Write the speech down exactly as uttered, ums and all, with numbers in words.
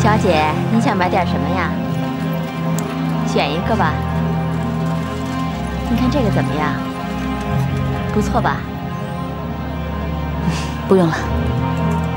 小姐，你想买点什么呀？选一个吧。你看这个怎么样？不错吧？ 不用了。